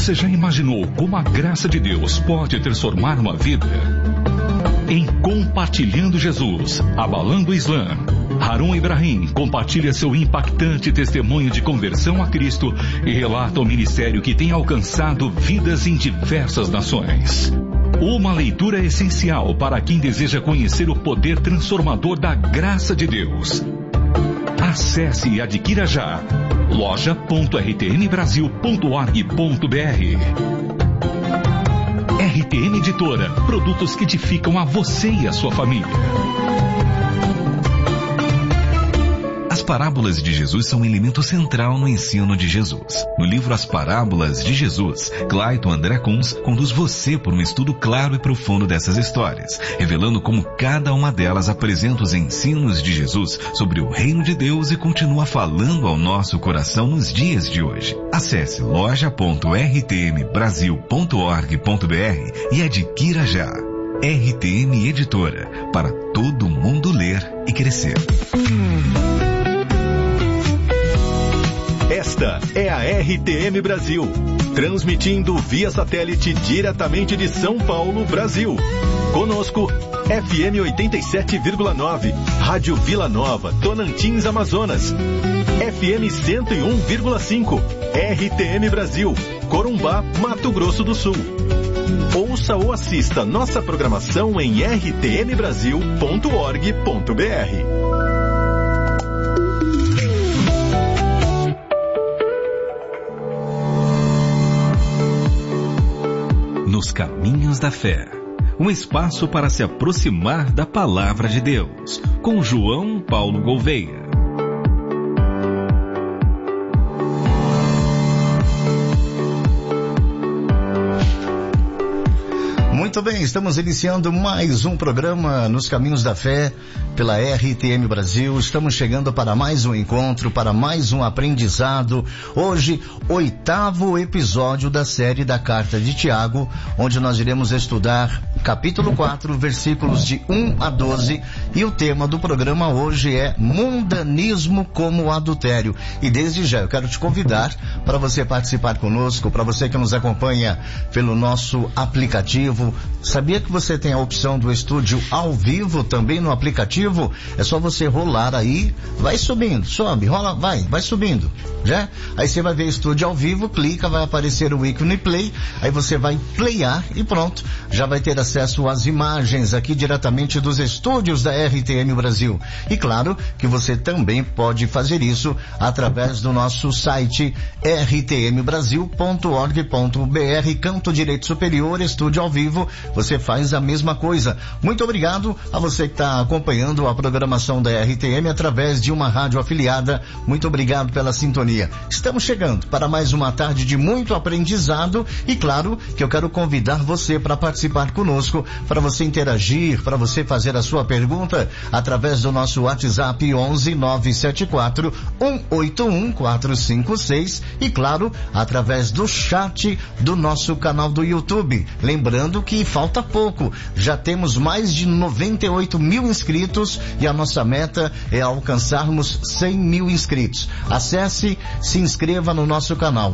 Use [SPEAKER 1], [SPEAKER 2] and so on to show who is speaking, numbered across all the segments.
[SPEAKER 1] Você já imaginou como a graça de Deus pode transformar uma vida? Em Compartilhando Jesus, Abalando o Islã, Harun Ibrahim compartilha seu impactante testemunho de conversão a Cristo e relata o ministério que tem alcançado vidas em diversas nações. Uma leitura essencial para quem deseja conhecer o poder transformador da graça de Deus. Acesse e adquira já loja.rtmbrasil.org.br. RTM Editora, produtos que edificam a você e a sua família.
[SPEAKER 2] As parábolas de Jesus são um elemento central no ensino de Jesus. No livro As Parábolas de Jesus, Clayton André Kunz conduz você por um estudo claro e profundo dessas histórias, revelando como cada uma delas apresenta os ensinos de Jesus sobre o reino de Deus e continua falando ao nosso coração nos dias de hoje. Acesse loja.rtmbrasil.org.br e adquira já. RTM Editora, para todo mundo ler e crescer.
[SPEAKER 3] Esta é a RTM Brasil, transmitindo via satélite diretamente de São Paulo, Brasil. Conosco, FM 87,9, Rádio Vila Nova, Tonantins, Amazonas. FM 101,5, RTM Brasil, Corumbá, Mato Grosso do Sul. Ouça ou assista nossa programação em rtmbrasil.org.br.
[SPEAKER 2] Nos Caminhos da Fé, um espaço para se aproximar da Palavra de Deus, com João Paulo Gouveia.
[SPEAKER 4] Muito bem, estamos iniciando mais um programa Nos Caminhos da Fé pela RTM Brasil. Estamos chegando para mais um encontro, para mais um aprendizado. Hoje, 8º episódio da série da Carta de Tiago, onde nós iremos estudar capítulo 4, versículos de 1 a 12. E o tema do programa hoje é mundanismo como adultério. E desde já eu quero te convidar para você participar conosco, para você que nos acompanha pelo nosso aplicativo. Sabia que você tem a opção do estúdio ao vivo também no aplicativo? É só você rolar aí, vai subindo, sobe, rola, vai subindo, já? Aí você vai ver estúdio ao vivo, clica, vai aparecer o ícone play, aí você vai playar e pronto, já vai ter acesso às imagens aqui diretamente dos estúdios da RTM Brasil. E claro que você também pode fazer isso através do nosso site rtmbrasil.org.br, canto direito superior, estúdio ao vivo, você faz a mesma coisa. Muito obrigado a você que está acompanhando a programação da RTM através de uma rádio afiliada. Muito obrigado pela sintonia. Estamos chegando para mais uma tarde de muito aprendizado e claro que eu quero convidar você para participar conosco, para você interagir, para você fazer a sua pergunta através do nosso WhatsApp 11 974 181 456 e claro, através do chat do nosso canal do YouTube. Lembrando que falta pouco, já temos mais de 98 mil inscritos e a nossa meta é alcançarmos 100 mil inscritos. Acesse, se inscreva no nosso canal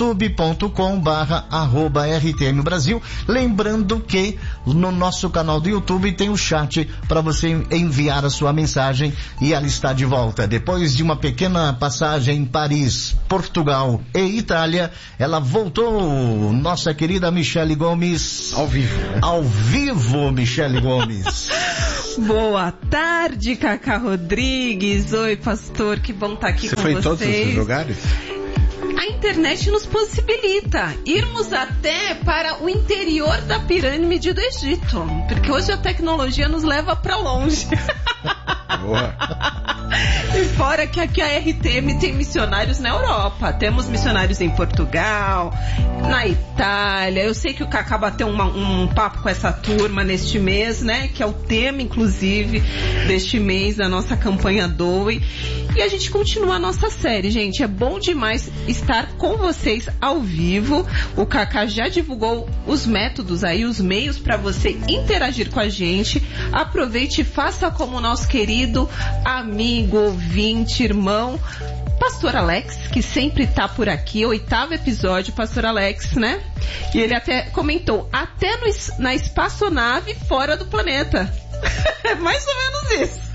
[SPEAKER 4] youtube.com/RTM Brasil. Lembrando que no nosso canal do YouTube tem o chat para você enviar a sua mensagem e ela está de volta. Depois de uma pequena passagem em Paris, Portugal e Itália, ela voltou, nossa querida Michele Gomes. Ao vivo, Michele Gomes.
[SPEAKER 5] Boa tarde, Cacá Rodrigues. Oi, pastor, que bom estar aqui com vocês.
[SPEAKER 6] Você foi em todos os lugares?
[SPEAKER 5] A internet nos possibilita irmos até para o interior da pirâmide do Egito, porque hoje a tecnologia nos leva para longe.
[SPEAKER 6] Boa.
[SPEAKER 5] E fora que aqui a RTM tem missionários na Europa, temos missionários em Portugal, na Itália. Eu sei que o Cacá bateu um papo com essa turma neste mês, né? Que é o tema, inclusive, deste mês da nossa campanha Doe. E a gente continua a nossa série, gente. É bom demais estar com vocês ao vivo. O Cacá já divulgou os métodos aí, os meios para você interagir com a gente. Aproveite e faça como o nosso querido amigo, ouvinte, irmão Pastor Alex, que sempre tá por aqui, 8º episódio, Pastor Alex, né? E ele até comentou, até na espaçonave fora do planeta. É mais ou menos isso.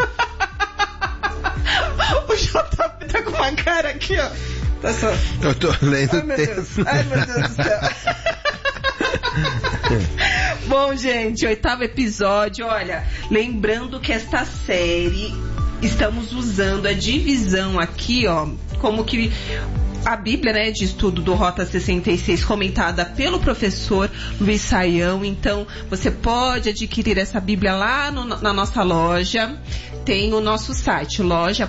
[SPEAKER 5] O JP tá com uma cara aqui, ó. Tá só...
[SPEAKER 6] Eu tô lendo
[SPEAKER 5] Ai, meu Deus. Ai, meu Deus do céu. Bom, gente, 8º episódio. Olha, lembrando que esta série estamos usando a divisão aqui, ó, como que a Bíblia, né, de estudo do Rota 66, comentada pelo professor Luiz Saião. Então, você pode adquirir essa Bíblia lá na nossa loja. Tem o nosso site,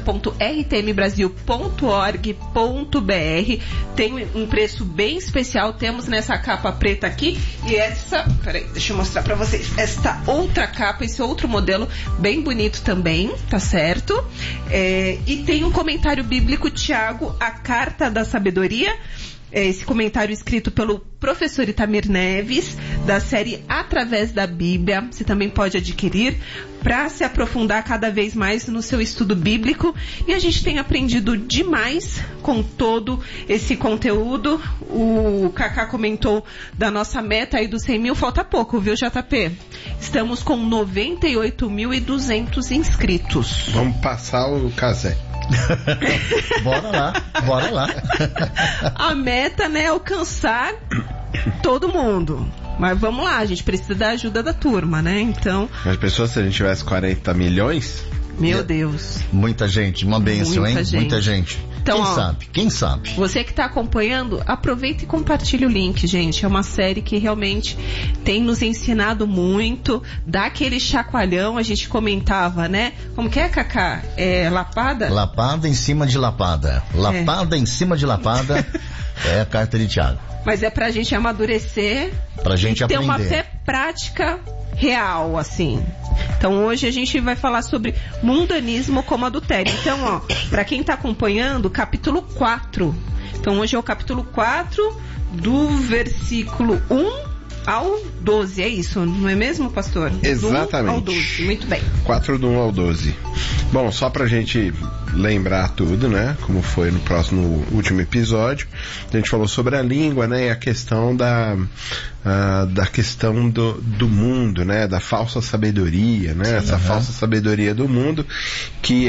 [SPEAKER 5] loja.rtmbrasil.org.br. Tem um preço bem especial. Temos nessa capa preta aqui e essa... Peraí, deixa eu mostrar pra vocês. Esta outra capa, esse outro modelo, bem bonito também, tá certo? E tem um comentário bíblico, Tiago, a Carta da Sabedoria. Esse comentário escrito pelo professor Itamir Neves, da série Através da Bíblia. Você também pode adquirir para se aprofundar cada vez mais no seu estudo bíblico. E a gente tem aprendido demais com todo esse conteúdo. O Kaká comentou da nossa meta aí dos 100 mil. Falta pouco, viu, JP? Estamos com 98.200 inscritos.
[SPEAKER 6] Vamos passar o casé.
[SPEAKER 4] Bora lá.
[SPEAKER 5] A meta, né, é alcançar todo mundo. Mas vamos lá, a gente precisa da ajuda da turma, né? Então...
[SPEAKER 6] Mas pessoas, se a gente tivesse 40 milhões...
[SPEAKER 5] Meu Deus.
[SPEAKER 4] Muita gente, uma bênção, hein? Muita gente.
[SPEAKER 5] Então,
[SPEAKER 4] Quem sabe?
[SPEAKER 5] Você que está acompanhando, aproveita e compartilha o link, gente. É uma série que realmente tem nos ensinado muito. Dá aquele chacoalhão, a gente comentava, né? Como que é, Cacá? Lapada?
[SPEAKER 4] Lapada em cima de lapada. Lapada em cima de lapada é a carta de Tiago.
[SPEAKER 5] Mas é pra gente amadurecer.
[SPEAKER 4] Pra gente aprender.
[SPEAKER 5] Ter uma fé prática real, assim. Então hoje a gente vai falar sobre mundanismo como adultério. Então, ó, pra quem tá acompanhando, capítulo 4. Então hoje é o capítulo 4 do versículo 1 ao 12, é isso, não é mesmo, pastor?
[SPEAKER 6] Exatamente.
[SPEAKER 5] Do 1 ao 12, muito bem.
[SPEAKER 6] 4 do 1 ao 12. Bom, só pra gente lembrar tudo, né, como foi no último episódio, a gente falou sobre a língua, né, e a questão da questão do mundo, né, da falsa sabedoria, né, essa falsa sabedoria do mundo, que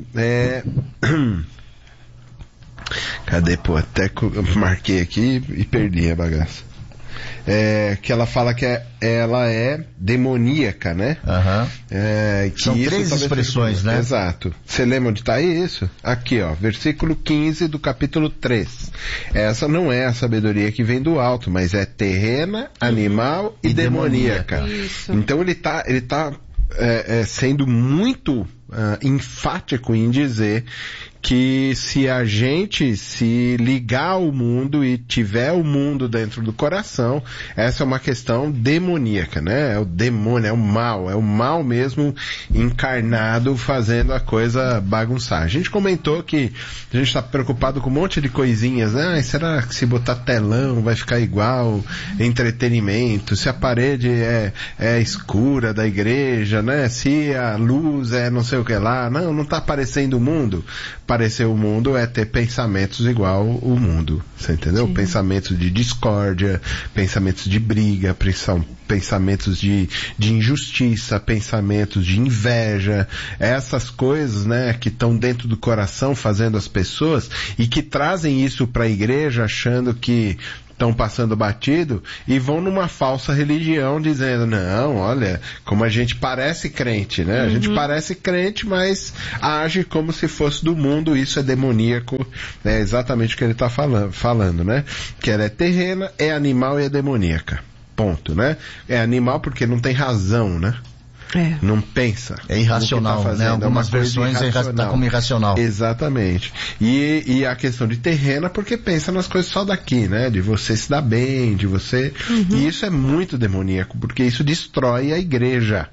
[SPEAKER 6] cadê, pô, até marquei aqui e perdi a bagaça. Que ela fala que ela é demoníaca, né?
[SPEAKER 4] São 3 expressões, né?
[SPEAKER 6] Exato. Você lembra onde está isso? Aqui, ó, versículo 15 do capítulo 3. Essa não é a sabedoria que vem do alto, mas é terrena, animal e demoníaca.
[SPEAKER 5] Isso.
[SPEAKER 6] Então ele tá sendo muito enfático em dizer que se a gente se ligar ao mundo e tiver o mundo dentro do coração, essa é uma questão demoníaca, né? É o demônio, é o mal mesmo encarnado fazendo a coisa bagunçar. A gente comentou que a gente está preocupado com um monte de coisinhas, né? Será que se botar telão vai ficar igual? Entretenimento, se a parede é escura da igreja, né? Se a luz é não sei o que lá, não tá aparecendo o mundo. Parecer o mundo é ter pensamentos igual o mundo, você entendeu? Sim. Pensamentos de discórdia, pensamentos de briga, pensamentos de injustiça, pensamentos de inveja, essas coisas, né, que estão dentro do coração fazendo as pessoas e que trazem isso para a igreja achando que estão passando batido e vão numa falsa religião dizendo, não, olha, como a gente parece crente, né? A gente parece crente, mas age como se fosse do mundo, isso é demoníaco, é exatamente o que ele está falando, né? Que ela é terrena, é animal e é demoníaca. Ponto, né? É animal porque não tem razão, né? Não pensa.
[SPEAKER 4] É irracional, né? Algumas versões está como irracional.
[SPEAKER 6] Exatamente. E a questão de terrena, porque pensa nas coisas só daqui, né? De você se dar bem, de você... E isso é muito demoníaco, porque isso destrói a igreja.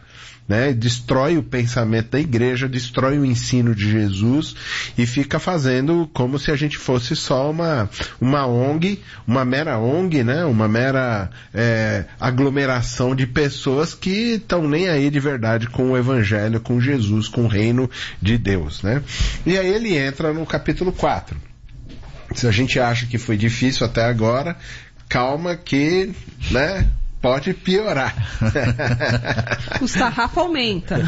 [SPEAKER 6] né? Destrói o pensamento da igreja, destrói o ensino de Jesus e fica fazendo como se a gente fosse só uma ONG, uma mera ONG, né? Uma mera aglomeração de pessoas que estão nem aí de verdade com o evangelho, com Jesus, com o reino de Deus, né? E aí ele entra no capítulo 4. Se a gente acha que foi difícil até agora, calma que, né? Pode piorar.
[SPEAKER 5] O sarrafo aumenta.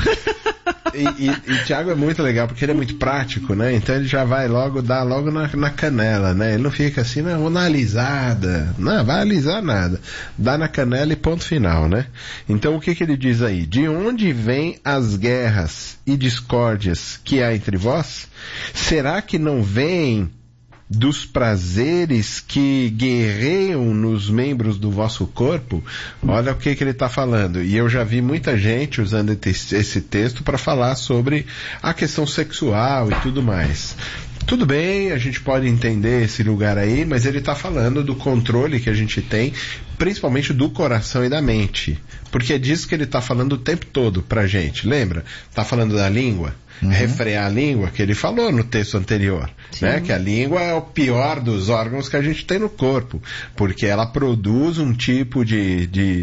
[SPEAKER 6] E Tiago é muito legal, porque ele é muito prático, né? Então ele já vai dar logo na canela, né? Ele não fica assim, não, vou dar uma alisada. Não, vai alisar nada. Dá na canela e ponto final, né? Então o que ele diz aí? De onde vêm as guerras e discórdias que há entre vós? Será que não vêm dos prazeres que guerreiam nos membros do vosso corpo? Olha o que ele está falando. E eu já vi muita gente usando esse texto para falar sobre a questão sexual e tudo mais. Tudo bem, a gente pode entender esse lugar aí, mas ele está falando do controle que a gente tem, principalmente do coração e da mente. Porque é disso que ele está falando o tempo todo pra gente. Lembra? Está falando da língua? Refrear a língua, que ele falou no texto anterior, né? Que a língua é o pior dos órgãos que a gente tem no corpo, porque ela produz um tipo de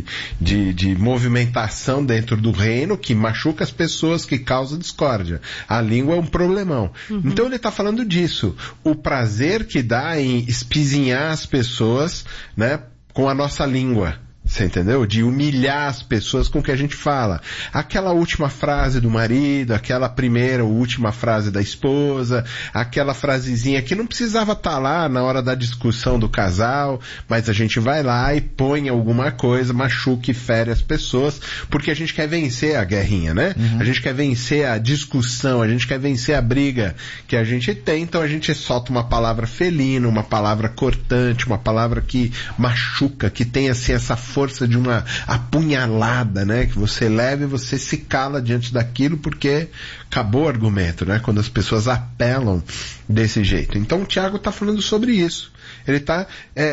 [SPEAKER 6] movimentação dentro do reino que machuca as pessoas, que causa discórdia. A língua é um problemão. Então ele está falando disso, o prazer que dá em espizinhar as pessoas, né, com a nossa língua. Você entendeu? De humilhar as pessoas com o que a gente fala. Aquela última frase do marido, aquela primeira ou última frase da esposa, aquela frasezinha que não precisava estar lá na hora da discussão do casal, mas a gente vai lá e põe alguma coisa, machuca e fere as pessoas, porque a gente quer vencer a guerrinha, né? A gente quer vencer a discussão, a gente quer vencer a briga que a gente tem, então a gente solta uma palavra felina, uma palavra cortante, uma palavra que machuca, que tem assim essa força de uma apunhalada, né? Que você leva e você se cala diante daquilo porque acabou o argumento, né? Quando as pessoas apelam desse jeito. Então o Tiago está falando sobre isso. Ele está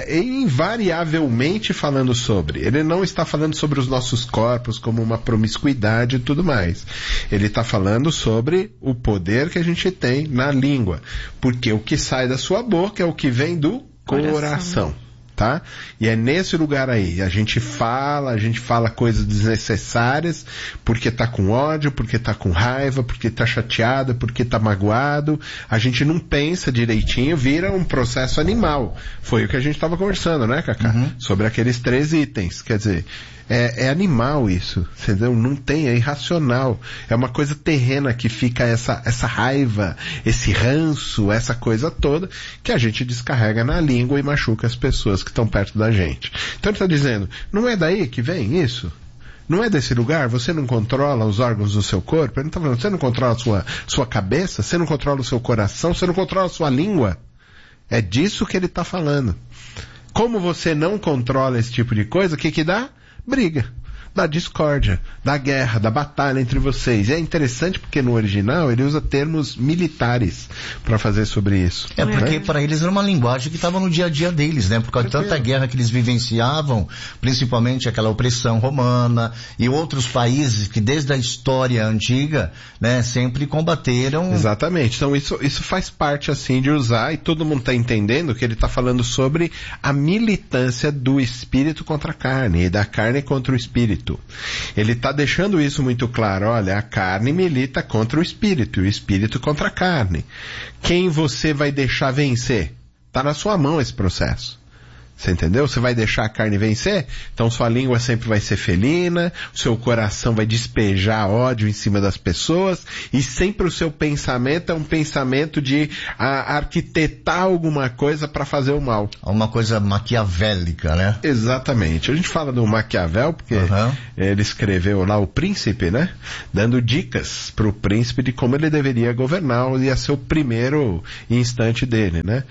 [SPEAKER 6] invariavelmente falando sobre. Ele não está falando sobre os nossos corpos como uma promiscuidade e tudo mais. Ele está falando sobre o poder que a gente tem na língua. Porque o que sai da sua boca é o que vem do coração. Tá? E é nesse lugar aí, a gente fala coisas desnecessárias, porque tá com ódio, porque tá com raiva, porque tá chateado, porque tá magoado, a gente não pensa direitinho, vira um processo animal. Foi o que a gente estava conversando, né, Cacá? Sobre aqueles 3 itens, quer dizer, é animal isso, entendeu? Não tem, é irracional. É uma coisa terrena que fica essa raiva, esse ranço, essa coisa toda que a gente descarrega na língua e machuca as pessoas que estão perto da gente. Então ele está dizendo, não é daí que vem isso? Não é desse lugar? Você não controla os órgãos do seu corpo? Ele não está falando, você não controla a sua cabeça? Você não controla o seu coração? Você não controla a sua língua? É disso que ele está falando. Como você não controla esse tipo de coisa, o que dá? Briga, da discórdia, da guerra, da batalha entre vocês. E é interessante porque no original ele usa termos militares para fazer sobre isso.
[SPEAKER 4] É porque para eles era uma linguagem que estava no dia a dia deles, né? Por causa de tanta guerra que eles vivenciavam, principalmente aquela opressão romana e outros países que desde a história antiga, né, sempre combateram.
[SPEAKER 6] Exatamente. Então isso faz parte assim de usar, e todo mundo está entendendo que ele está falando sobre a militância do espírito contra a carne e da carne contra o espírito. Ele está deixando isso muito claro. Olha, a carne milita contra o espírito e o espírito contra a carne. Quem você vai deixar vencer? Está na sua mão esse processo. Você entendeu? Você vai deixar a carne vencer? Então sua língua sempre vai ser felina, o seu coração vai despejar ódio em cima das pessoas, e sempre o seu pensamento é um pensamento de arquitetar alguma coisa para fazer o mal.
[SPEAKER 4] Uma coisa maquiavélica, né?
[SPEAKER 6] Exatamente. A gente fala do Maquiavel porque ele escreveu lá O Príncipe, né? Dando dicas para o príncipe de como ele deveria governar, ia ser o primeiro instante dele, né?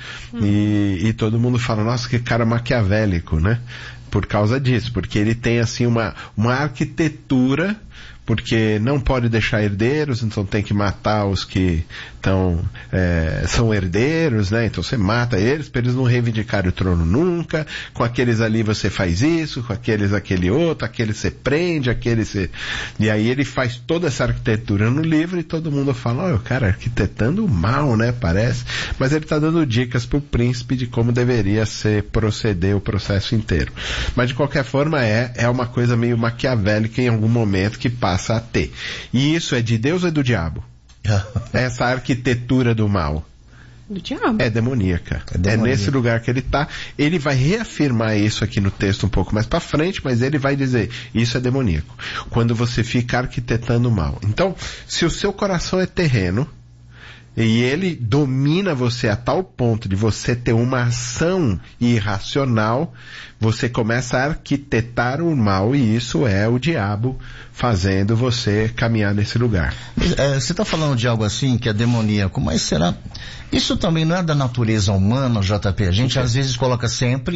[SPEAKER 6] E todo mundo fala, nossa, que cara maquiavélico, né? Por causa disso, porque ele tem assim uma arquitetura porque não pode deixar herdeiros, então tem que matar os que são herdeiros, né? Então você mata eles para eles não reivindicarem o trono nunca. Com aqueles ali você faz isso, com aqueles aquele outro, aquele você prende, aquele você... E aí ele faz toda essa arquitetura no livro e todo mundo fala, olha, o cara arquitetando mal, né? Parece. Mas ele está dando dicas pro príncipe de como deveria proceder o processo inteiro. Mas de qualquer forma é uma coisa meio maquiavélica em algum momento que passa a ter. E isso é de Deus ou é do diabo? Essa arquitetura do mal
[SPEAKER 5] do diabo.
[SPEAKER 6] É demoníaca. É nesse lugar que ele está. Ele vai reafirmar isso aqui no texto um pouco mais para frente, mas ele vai dizer, isso é demoníaco. Quando você fica arquitetando o mal. Então, se o seu coração é terreno, e ele domina você a tal ponto de você ter uma ação irracional, você começa a arquitetar o mal, e isso é o diabo fazendo você caminhar nesse lugar.
[SPEAKER 4] Você está falando de algo assim que é demoníaco, mas será... Isso também não é da natureza humana, JP? A gente às vezes coloca sempre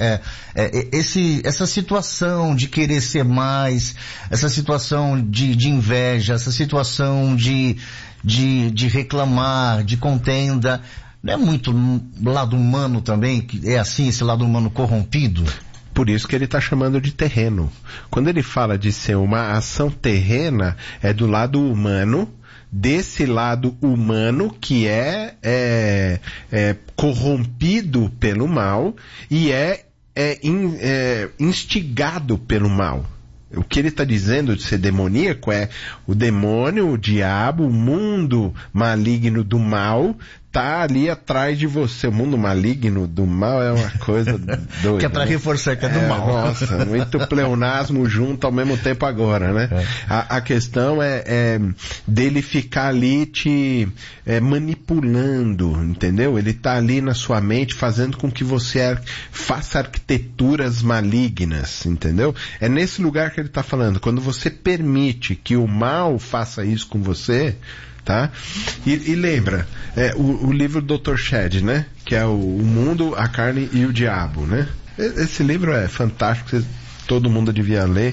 [SPEAKER 4] essa situação de querer ser mais, essa situação de inveja, essa situação de reclamar, de contenda. Não é muito lado humano também, que é assim, esse lado humano corrompido?
[SPEAKER 6] Por isso que ele está chamando de terreno. Quando ele fala de ser uma ação terrena, é do lado humano, desse lado humano que é corrompido pelo mal e é instigado pelo mal. O que ele está dizendo de ser demoníaco é o demônio, o diabo, o mundo maligno do mal tá ali atrás de você. O mundo maligno do mal é uma coisa doida.
[SPEAKER 4] Que é para reforçar que é do mal.
[SPEAKER 6] Nossa, muito pleonasmo junto ao mesmo tempo agora, né? A questão é dele ficar ali te manipulando, entendeu? Ele tá ali na sua mente fazendo com que você faça arquiteturas malignas, entendeu? É nesse lugar que ele tá falando. Quando você permite que o mal faça isso com você, tá? E lembra, o livro do Dr. Shedd, né? Que é o Mundo, a Carne e o Diabo, né? Esse livro é fantástico, todo mundo devia ler,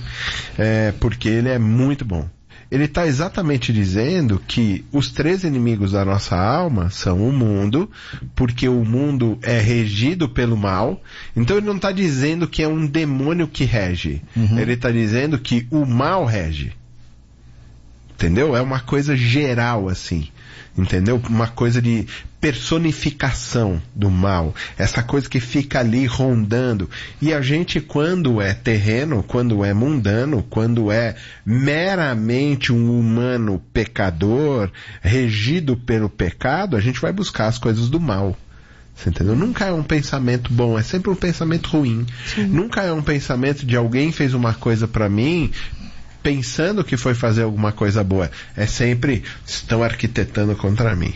[SPEAKER 6] porque ele é muito bom. Ele está exatamente dizendo que os 3 inimigos da nossa alma são o mundo, porque o mundo é regido pelo mal. Então ele não está dizendo que é um demônio que rege. Ele está dizendo que o mal rege. Entendeu? É uma coisa geral, assim. Entendeu? Uma coisa de personificação do mal. Essa coisa que fica ali rondando. E a gente, quando é terreno, quando é mundano, quando é meramente um humano pecador, regido pelo pecado, a gente vai buscar as coisas do mal. Você entendeu? Nunca é um pensamento bom, é sempre um pensamento ruim. Sim. Nunca é um pensamento de alguém fez uma coisa pra mim pensando que foi fazer alguma coisa boa. É sempre, estão arquitetando contra mim.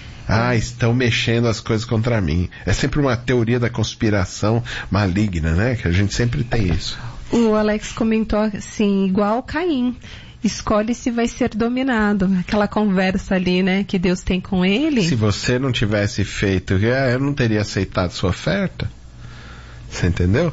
[SPEAKER 6] Estão mexendo as coisas contra mim. É sempre uma teoria da conspiração maligna, né? Que a gente sempre tem isso.
[SPEAKER 5] O Alex comentou assim, igual Caim. Escolhe se vai ser dominado. Aquela conversa ali, né? Que Deus tem com ele.
[SPEAKER 6] Se você não tivesse feito, eu não teria aceitado sua oferta. Você entendeu?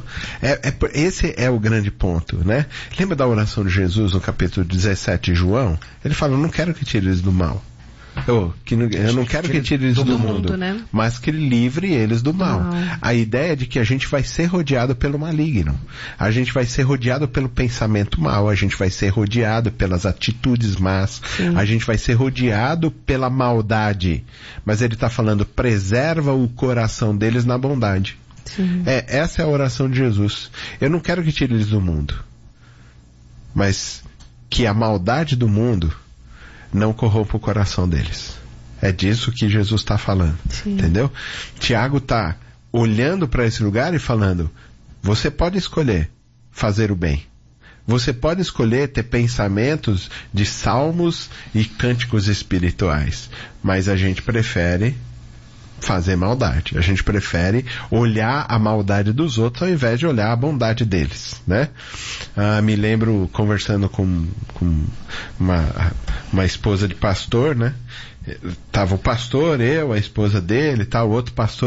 [SPEAKER 6] Esse é o grande ponto, né? Lembra da oração de Jesus no capítulo 17 de João? Ele fala, eu não quero que tire eles do mal. Eu não quero que tire eles do mundo, né? Mas que livre eles do mal. A ideia é de que a gente vai ser rodeado pelo maligno. A gente vai ser rodeado pelo pensamento mal. A gente vai ser rodeado pelas atitudes más. Sim. A gente vai ser rodeado pela maldade. Mas ele está falando, preserva o coração deles na bondade. Sim. Essa é a oração de Jesus. Eu não quero que tire eles do mundo, mas que a maldade do mundo não corrompa o coração deles. É disso que Jesus está falando. Sim. Entendeu? Tiago está olhando para esse lugar e falando, você pode escolher fazer o bem. Você pode escolher ter pensamentos de salmos e cânticos espirituais, mas a gente prefere fazer maldade. A gente prefere olhar a maldade dos outros ao invés de olhar a bondade deles, né? Me lembro conversando com uma esposa de pastor, né? Tava o pastor, eu, a esposa dele, tal, o outro pastor